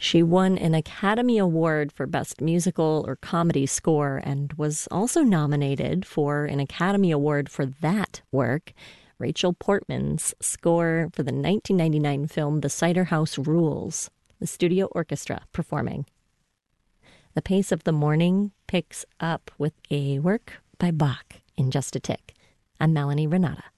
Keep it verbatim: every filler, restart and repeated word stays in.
She won an Academy Award for Best Musical or Comedy Score and was also nominated for an Academy Award for that work, Rachel Portman's score for the nineteen ninety-nine film The Cider House Rules, the studio orchestra performing. The pace of the morning picks up with a work by Bach in just a tick. I'm Melanie Renata.